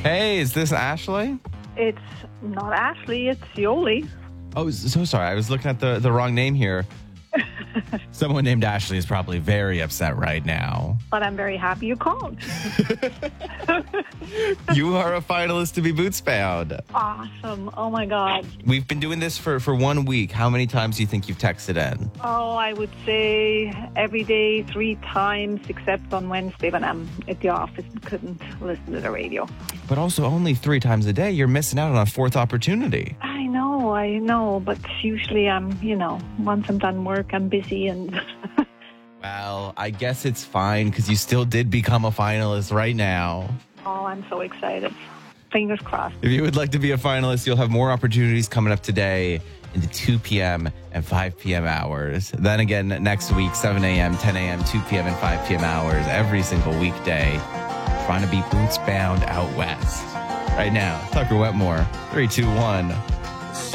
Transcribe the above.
Hey, is this Ashley? It's not Ashley, it's Yoli. Oh, so sorry. I was looking at the wrong name here. Someone named Ashley is probably very upset right now. But I'm very happy you called. You are a finalist to be Bootsbound. Awesome. Oh, my God. We've been doing this for 1 week. How many times do you think you've texted in? Oh, I would say every day, 3 times, except on Wednesday when I'm at the office and couldn't listen to the radio. But also only 3 times a day. You're missing out on a 4th opportunity. I know, but usually once I'm done work, I'm busy and... Well, I guess it's fine because you still did become a finalist right now. Oh, I'm so excited. Fingers crossed. If you would like to be a finalist, you'll have more opportunities coming up today in the 2 p.m. and 5 p.m. hours. Then again, next week, 7 a.m., 10 a.m., 2 p.m., and 5 p.m. hours, every single weekday. Trying to be Bootsbound out west. Right now, Tucker Wetmore, 3, 2, 1.